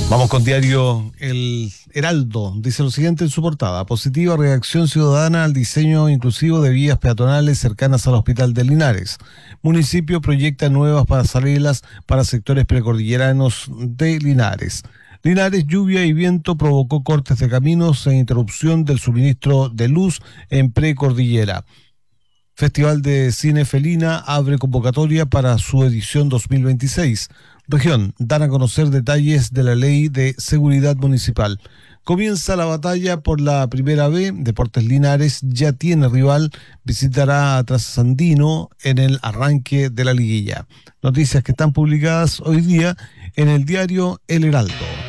Vamos con diario El Heraldo. Dice lo siguiente en su portada: positiva reacción ciudadana al diseño inclusivo de vías peatonales cercanas al Hospital de Linares. Municipio proyecta nuevas pasarelas para sectores precordilleranos de Linares. Linares, lluvia y viento provocó cortes de caminos e interrupción del suministro de luz en precordillera. Festival de Cine Felina abre convocatoria para su edición 2026. Región, dan a conocer detalles de la Ley de Seguridad Municipal. Comienza la batalla por la Primera B. Deportes Linares ya tiene rival, visitará a Trasandino en el arranque de la liguilla. Noticias que están publicadas hoy día en el diario El Heraldo.